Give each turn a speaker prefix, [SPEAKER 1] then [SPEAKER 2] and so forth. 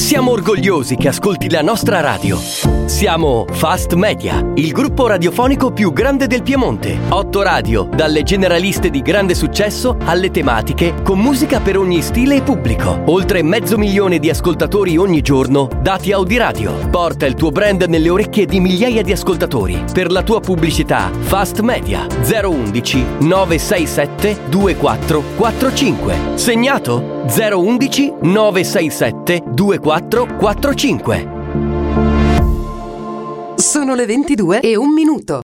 [SPEAKER 1] Siamo orgogliosi che ascolti la nostra radio. Siamo Fast Media, il gruppo radiofonico più grande del Piemonte. 8 radio, dalle generaliste di grande successo alle tematiche, con musica per ogni stile e pubblico. Oltre 500.000 di ascoltatori ogni giorno, dati Audiradio. Porta il tuo brand nelle orecchie di migliaia di ascoltatori. Per la tua pubblicità, Fast Media 011 967 2445. Segnato? 011 967 2445.
[SPEAKER 2] Sono le 22:01.